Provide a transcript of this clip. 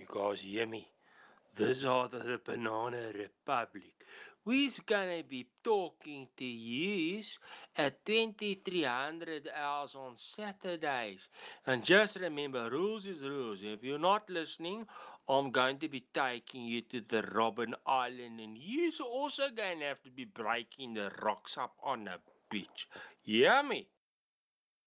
guys hear me? This are the Banana Republic. We're gonna be talking to you at 2300 hours on Saturdays. And just remember, rules is rules. If you're not listening, I'm going to be taking you to the Robben Island, and you're also going to have to be breaking the rocks up on the beach. Hear me?